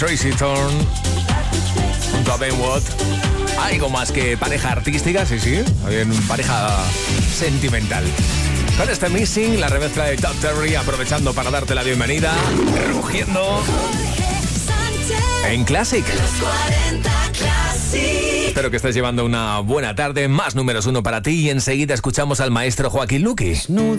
Tracy Thorn junto a Ben Watt. Algo más que pareja artística, sí, también pareja sentimental. Con este Missing, la remezcla de Todd Terry, aprovechando para darte la bienvenida, rugiendo en Classic. Espero que estés llevando una buena tarde, más números 1 para ti, y enseguida escuchamos al maestro Joaquín Luqui.